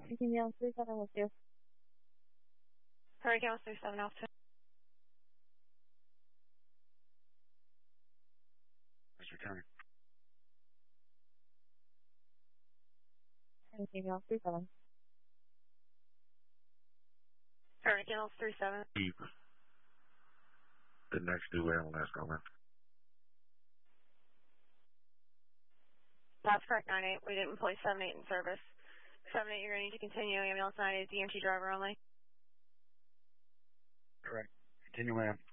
Email 37 with you. Hurricane 37 Alpha. It's returning. Email 37. Hurricane 37. Keep the next new ambulance coming. That's correct, 9-8. We didn't place 7-8 in service. 7-8, you're going to need to continue. Ambulance 9-8 is DMT driver only. Correct. Continue, ma'am.